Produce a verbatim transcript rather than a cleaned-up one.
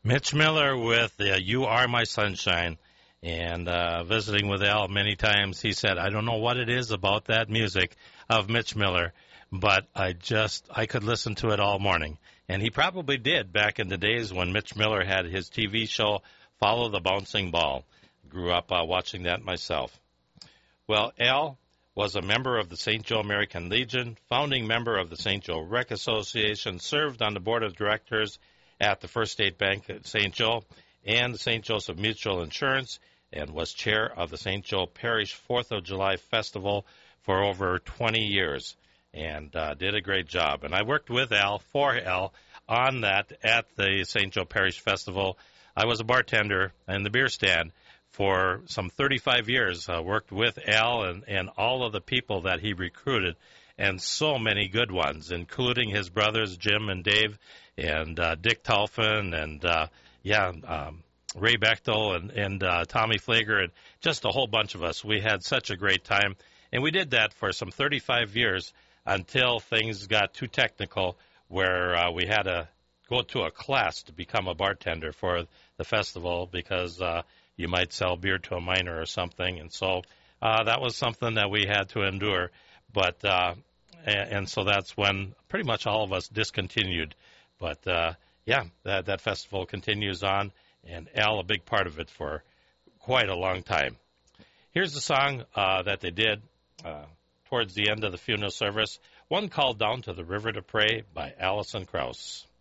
Mitch Miller with uh, You Are My Sunshine. And uh, visiting with Al many times, he said, I don't know what it is about that music of Mitch Miller, but I just, I could listen to it all morning. And he probably did back in the days when Mitch Miller had his T V show, Follow the Bouncing Ball. Grew up uh, watching that myself. Well, Al was a member of the Saint Joe American Legion, founding member of the Saint Joe Rec Association, served on the board of directors at the First State Bank at Saint Joe and the Saint Joseph Mutual Insurance, and was chair of the Saint Joe Parish Fourth of July Festival for over twenty years, and uh, did a great job. And I worked with Al, for Al, on that at the Saint Joe Parish Festival. I was a bartender in the beer stand for some thirty-five years. I worked with Al and, and all of the people that he recruited, and so many good ones, including his brothers, Jim and Dave, and uh, Dick Talfin, and, uh, yeah, um, Ray Bechtel and, and uh, Tommy Flager, and just a whole bunch of us. We had such a great time, and we did that for some thirty-five years until things got too technical, where uh, we had to go to a class to become a bartender for the festival, because uh, you might sell beer to a minor or something, and so uh, that was something that we had to endure. But uh, and, and so that's when pretty much all of us discontinued. But uh, yeah, that that festival continues on. And Al, a big part of it for quite a long time. Here's the song uh, that they did uh, towards the end of the funeral service, one called Down to the River to Pray by Alison Krauss.